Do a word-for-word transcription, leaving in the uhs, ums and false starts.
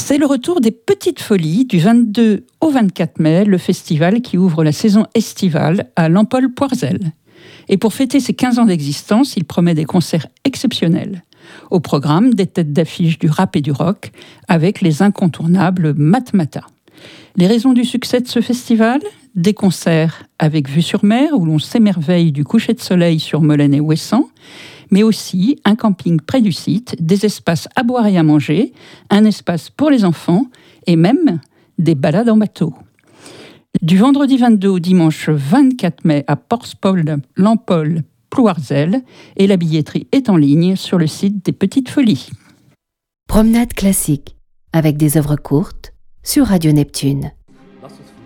C'est le retour des Petites Folies du vingt-deux au vingt-quatre mai, le festival qui ouvre la saison estivale à l'Empole-Poirzel. Et pour fêter ses quinze ans d'existence, il promet des concerts exceptionnels. Au programme, des têtes d'affiche du rap et du rock, avec les incontournables Matmata. Les raisons du succès de ce festival ? Des concerts avec vue sur mer, où l'on s'émerveille du coucher de soleil sur Molène et Ouessant, mais aussi un camping près du site, des espaces à boire et à manger, un espace pour les enfants, et même des balades en bateau. Du vendredi vingt-deux au dimanche vingt-quatre mai à Porspol, Lampol, Plouarzel, et la billetterie est en ligne sur le site des Petites Folies. Promenade classique, avec des œuvres courtes, sur Radio Neptune.